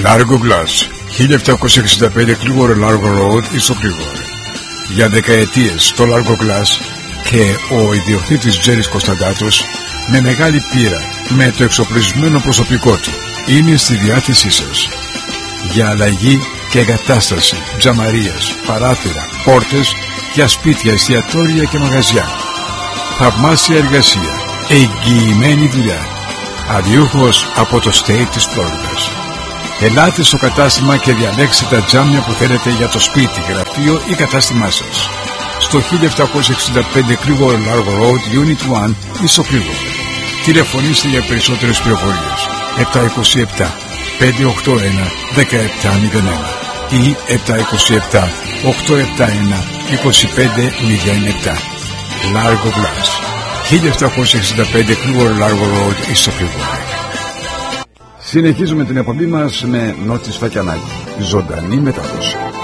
Largo Glass, 1765 Clearwater Largo Road, στο Clearwater. Για δεκαετίες το Largo Glass και ο ιδιοκτήτης Τζέρις Κωνσταντάτος, με μεγάλη πείρα, με το εξοπλισμένο προσωπικό του, είναι στη διάθεσή σας για αλλαγή και εγκατάσταση τζαμαρίας, παράθυρα, πόρτες για σπίτια, εστιατόρια και μαγαζιά. Θαυμάσια εργασία, εγγυημένη δουλειά, αδιούχος από το state της Φλόριδας. Ελάτε στο κατάστημα και διαλέξτε τα τζάμια που θέλετε για το σπίτι, γραφείο ή κατάστημά σας. Στο 1765 Clearwater Largo Road, Unit 1, στο Clearwater. Τηλεφωνήστε για περισσότερες πληροφορίες 727-581-1701 ή 727-871-2507. Largo Glass, 1765 Clearwater Largo Road, στο Clearwater. Συνεχίζουμε την εκπομπή μας με Νότης Φακιανάκη, ζωντανή μετάδοση.